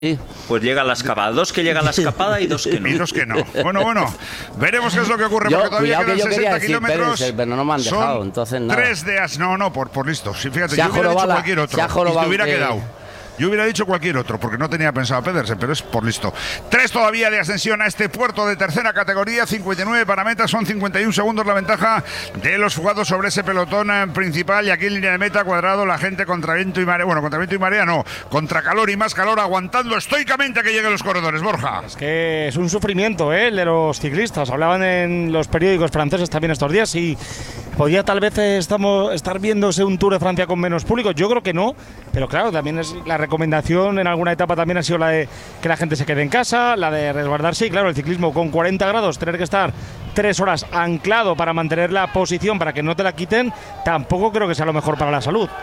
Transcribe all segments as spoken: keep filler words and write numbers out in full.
Sí. Pues llega la escapada, dos que llega la escapada y dos que no. Y dos que no. Bueno, bueno, veremos qué es lo que ocurre, yo, porque todavía quedan que sesenta kilómetros. Pérez, pero no me han dejado, son entonces nada. Tres de as, no, no, por, por listo. Sí, fíjate, se yo hubiera dicho la, cualquier otro. Se ha y te hubiera que... quedado. Yo hubiera dicho cualquier otro, porque no tenía pensado Pedersen, pero es por listo. Tres todavía de ascensión a este puerto de tercera categoría, cincuenta y nueve para meta, son cincuenta y un segundos la ventaja de los jugados sobre ese pelotón principal. Y aquí en línea de meta, Cuadrado, la gente contra viento y marea, bueno, contra viento y marea no, contra calor y más calor, aguantando estoicamente a que lleguen los corredores. Borja. Es que es un sufrimiento, ¿eh? El de los ciclistas. Hablaban en los periódicos franceses también estos días y podía tal vez estamos, estar viéndose un Tour de Francia con menos público. Yo creo que no, pero claro, también es la recomendación en alguna etapa también ha sido la de que la gente se quede en casa, la de resguardarse y claro, el ciclismo con cuarenta grados, tener que estar tres horas anclado para mantener la posición para que no te la quiten, tampoco creo que sea lo mejor para la salud.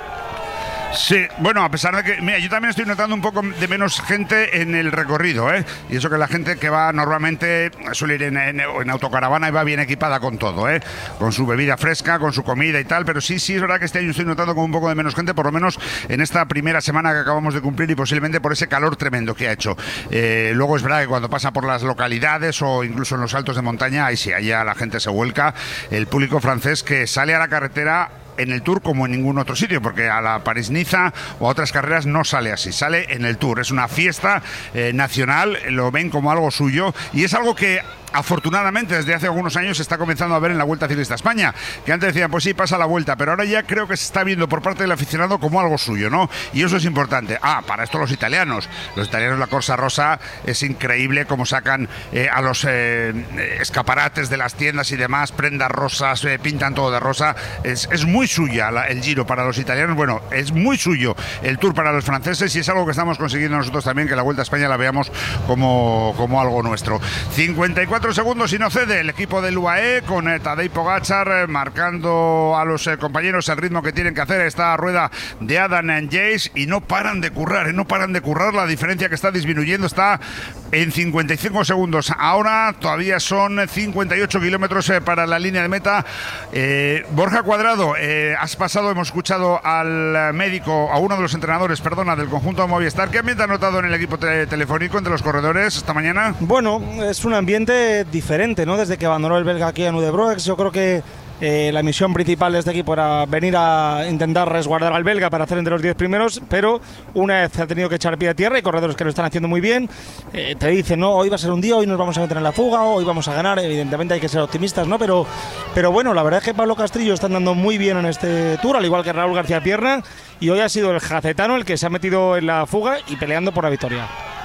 Sí, bueno, a pesar de que, mira, yo también estoy notando un poco de menos gente en el recorrido, ¿eh? Y eso que la gente que va normalmente suele ir en, en, en autocaravana y va bien equipada con todo, ¿eh? Con su bebida fresca, con su comida y tal, pero sí, sí es verdad que este año estoy notando como un poco de menos gente, por lo menos en esta primera semana que acabamos de cumplir y posiblemente por ese calor tremendo que ha hecho. Eh, luego es verdad que cuando pasa por las localidades o incluso en los altos de montaña, ahí sí, allá la gente se vuelca, el público francés que sale a la carretera en el Tour como en ningún otro sitio, porque a la París-Niza o a otras carreras no sale así, sale en el Tour. Es una fiesta eh, nacional, lo ven como algo suyo y es algo que afortunadamente desde hace algunos años se está comenzando a ver en la Vuelta Ciclista a España, que antes decían pues sí, pasa la Vuelta, pero ahora ya creo que se está viendo por parte del aficionado como algo suyo, ¿no? Y eso es importante. Ah, para esto los italianos, los italianos la Corsa Rosa es increíble cómo sacan eh, a los eh, escaparates de las tiendas y demás, prendas rosas, eh, pintan todo de rosa, es, es muy suya la, el Giro para los italianos, bueno, es muy suyo el Tour para los franceses y es algo que estamos consiguiendo nosotros también, que la Vuelta a España la veamos como, como algo nuestro. cincuenta y cuatro segundos y no cede el equipo del U A E con eh, Tadej Pogačar eh, marcando a los eh, compañeros el ritmo que tienen que hacer esta rueda de Adam Yates y no paran de currar, eh, no paran de currar, la diferencia que está disminuyendo está en cincuenta y cinco segundos, ahora todavía son cincuenta y ocho kilómetros eh, para la línea de meta. eh, Borja Cuadrado, eh, has pasado, hemos escuchado al médico, a uno de los entrenadores, perdona, del conjunto de Movistar. ¿Qué ambiente ha notado en el equipo te telefónico entre los corredores esta mañana? Bueno, es un ambiente diferente, ¿no? Desde que abandonó el belga aquí en Udebroex, yo creo que eh, la misión principal de este equipo era venir a intentar resguardar al belga para hacer entre los diez primeros, pero una vez ha tenido que echar pie a tierra y corredores que lo están haciendo muy bien, eh, te dicen, no, hoy va a ser un día, hoy nos vamos a meter en la fuga, hoy vamos a ganar, evidentemente hay que ser optimistas, ¿no? Pero, pero bueno, la verdad es que Pablo Castrillo está andando muy bien en este Tour, al igual que Raúl García Pierna, y hoy ha sido el jacetano el que se ha metido en la fuga y peleando por la victoria.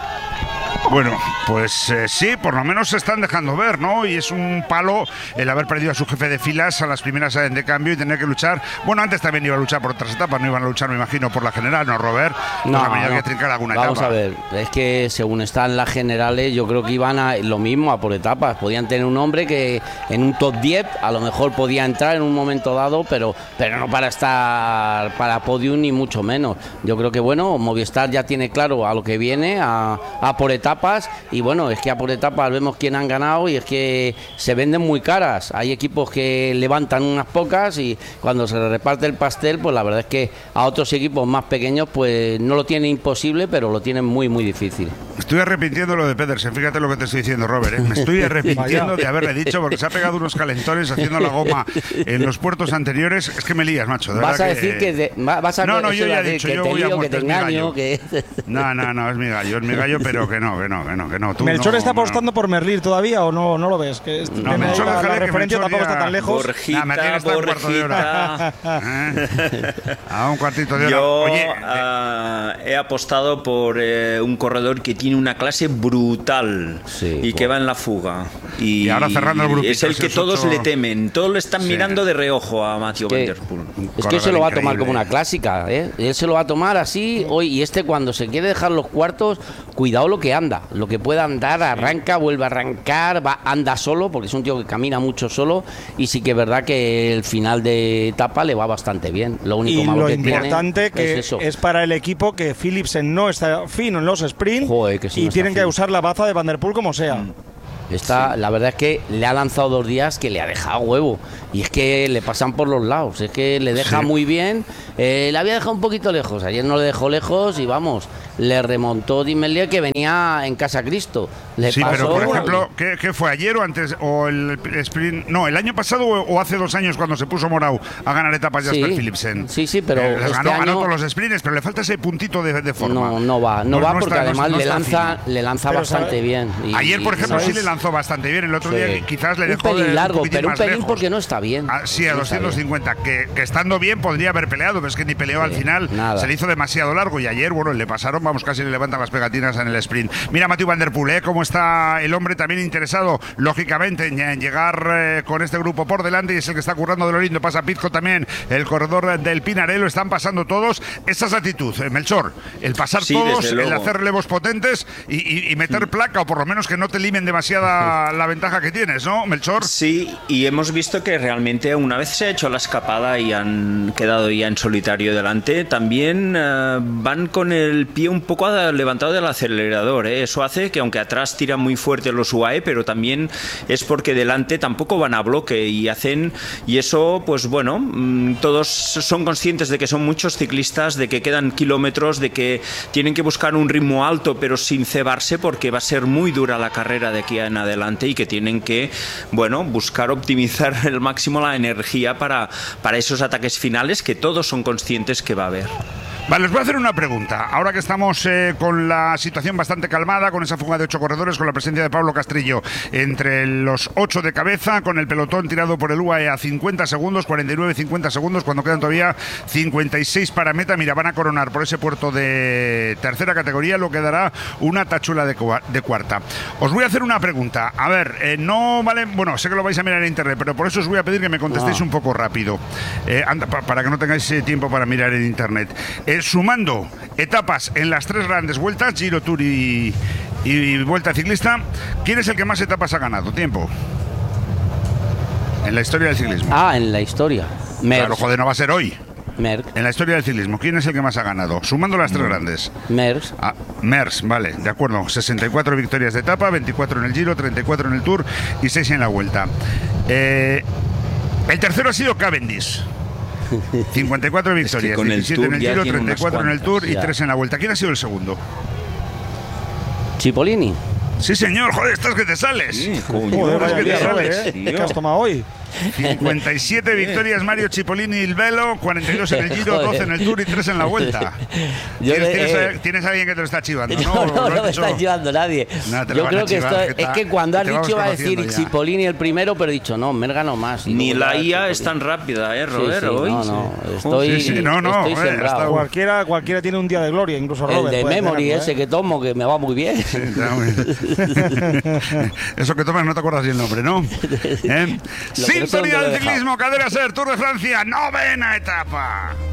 Bueno, pues eh, sí, por lo menos se están dejando ver, ¿no? Y es un palo el haber perdido a su jefe de filas a las primeras de cambio y tener que luchar. Bueno, antes también iba a luchar por otras etapas, no iban a luchar, me imagino, por la general, ¿no, Robert? No, pues habría no. que trincar alguna Vamos etapa. a ver, es que según están las generales, yo creo que iban a lo mismo, a por etapas. Podían tener un hombre que en un top diez a lo mejor podía entrar en un momento dado, pero, pero no para estar para podium ni mucho menos. Yo creo que, bueno, Movistar ya tiene claro a lo que viene, a, a por etapas. Y bueno, es que a por etapas vemos quién han ganado y es que se venden muy caras. Hay equipos que levantan unas pocas y cuando se reparte el pastel, pues la verdad es que a otros equipos más pequeños pues no lo tienen imposible, pero lo tienen muy muy difícil. Estoy arrepintiendo lo de Pedersen, fíjate lo que te estoy diciendo, Robert, ¿eh? Me estoy arrepintiendo de haberle dicho porque se ha pegado unos calentones haciendo la goma en los puertos anteriores. Es que me lías, macho. De vas a que... decir que de, vas a no, no, yo ya he decir dicho, que yo te voy a lío, que muerte, te es mi engaño, gallo. que No, no, no, es mi gallo, es mi gallo, pero que no, que no, que no, que no. Tú Melchor no, está apostando no. por Merlir todavía o no, no lo ves, que no, Melchor, la, la déjale que referencia Melchor tampoco ya... está tan lejos. Borjita, Nah, está un cuarto de hora. ¿Eh? A un cuartito de hora. Yo Oye, uh, he apostado por eh, un corredor que tiene una clase brutal sí, y por... que va en la fuga. Y, y ahora cerrando el grupito. Es el que todos ocho... le temen. Todos le están sí. mirando de reojo a Mathieu Van Der Poel. Es que se lo va a tomar como una clásica, ¿eh? Él se lo va a tomar así hoy. Y este, cuando se quiere dejar los cuartos, cuidado lo que anda. Lo que pueda andar, arranca, vuelve a arrancar, va, anda solo, porque es un tío que camina mucho solo. Y sí que es verdad que el final de etapa le va bastante bien. Lo único y malo lo que importante tiene que es, eso. es para el equipo que Philipsen no está fino en los sprints. Joder, que si y no tienen que fino. usar la baza de Van Der Poel como sea. Está, Sí. La verdad es que le ha lanzado dos días que le ha dejado huevo. Y es que le pasan por los lados. Es que le deja Sí. muy bien. Eh, le había dejado un poquito lejos. Ayer no le dejó lejos y vamos, le remontó Dimelier, que venía en Casa Cristo. Le Sí, pasó, pero por y- ejemplo, ¿qué, qué fue ayer o antes? ¿O el sprint? No, el año pasado o, o hace dos años cuando se puso Morau a ganar etapas Sí. Jasper Philipsen. Sí, sí, pero Eh, les este ganó, ganó año- todos los sprints, pero le falta ese puntito de, de forma. No, no va, no, va porque está- además no le está lanza, fino. le lanza Pero bastante sabe- bien. Y- Ayer, por y- ejemplo, sí ¿sabes? le lanzó bastante bien. El otro Sí. día quizás le Un dejó pelín de- largo, poquitín pero un más pelín lejos. porque no está bien. Ah, sí, a No está doscientos cincuenta, que, que estando bien podría haber peleado, pero es que ni peleó al Sí, final, nada. se le hizo demasiado largo y ayer, bueno, le pasaron, vamos, casi le levantan las pegatinas en el sprint. Mira, Mathieu Van Der Poel, ¿eh? Cómo está el hombre también interesado, lógicamente, en, en llegar eh, con este grupo por delante, y es el que está currando de lo lindo. Pasa Pizco también, el corredor del Pinarello, están pasando todos. Esa es la actitud, eh, Melchor, el pasar Sí, todos, desde el luego. hacer relevos potentes y, y- y meter placa, o por lo menos que no te limen demasiada la ventaja que tienes, ¿no, Melchor? Sí, y hemos visto que realmente una vez se ha hecho la escapada y han quedado ya en solitario delante, también eh, van con el pie un poco levantado del acelerador. ¿eh? Eso hace que aunque atrás tiran muy fuerte los U A E, pero también es porque delante tampoco van a bloque y hacen, y eso pues bueno, mm, todos son conscientes de que son muchos ciclistas, de que quedan kilómetros, de que tienen que buscar un ritmo alto pero sin cebarse porque va a ser muy dura la carrera de aquí en adelante y que tienen que, bueno, buscar optimizar al máximo la energía para, para esos ataques finales que todos son conscientes que va a haber. Vale, os voy a hacer una pregunta. Ahora que estamos eh, con la situación bastante calmada, con esa fuga de ocho corredores, con la presencia de Pablo Castrillo entre los ocho de cabeza, con el pelotón tirado por el U A E a cincuenta segundos, cuarenta y nueve cincuenta segundos, cuando quedan todavía cincuenta y seis para meta. Mira, van a coronar por ese puerto de tercera categoría, lo que dará una tachula de, cua- de cuarta. Os voy a hacer una pregunta. A ver, eh, no vale, bueno, sé que lo vais a mirar en internet, pero por eso os voy a pedir que me contestéis Ah. un poco rápido, eh, anda, pa- para que no tengáis eh, tiempo para mirar en internet. Eh, sumando etapas en las tres grandes vueltas, Giro, Tour y, y Vuelta Ciclista, ¿quién es el que más etapas ha ganado? Tiempo. En la historia del ciclismo. Ah, en la historia. Merckx. Claro, joder, no va a ser hoy. Merckx. En la historia del ciclismo, ¿quién es el que más ha ganado? Sumando las tres grandes. Merckx. Ah, Merckx, vale, de acuerdo. sesenta y cuatro victorias de etapa, veinticuatro en el Giro, treinta y cuatro en el Tour y seis en la Vuelta. Eh, el tercero ha sido Cavendish. cincuenta y cuatro victorias, con el diecisiete en Tour el ya Giro, tiene treinta y cuatro en el unas Tour y ya. tres en la Vuelta. ¿Quién ha sido el segundo? Cipollini. Sí, señor, joder, estás que te sales. Sí, coño, Joder, vaya que día, te Robert, sales, ¿eh? tío. ¿Qué has tomado hoy? cincuenta y siete victorias Mario Cipollini il Velo, cuarenta y dos en el Giro, doce en el Tour y tres en la Vuelta. Yo ¿Tienes, le- tienes eh, a, tienes a alguien que te lo está chivando? No, No, no, Lo no has me dicho. está llevando nadie. No, te lo Yo van creo a que chivar, esto, que es ta- que cuando has te vamos dicho va a decir conociendo ya. Cipollini el primero, pero he dicho, no, Merga no más. Y Ni luego la ya I A es Cipollini. tan rápida, ¿eh, Sí, Robert? sí, Hoy, no, sí. no, estoy, Sí, sí, no, no, estoy eh, sembrado. está- Cualquiera, cualquiera tiene un día de gloria, incluso El Robert. de puede Memory tenerlo, ese ¿eh? que tomo, que me va muy bien. Está muy bien. Eso que tomas no te acuerdas del nombre, ¿no? ¿Eh? Lo que no sé Sintonía dónde lo he del ciclismo, Cadena Ser, Tour de Francia, novena etapa.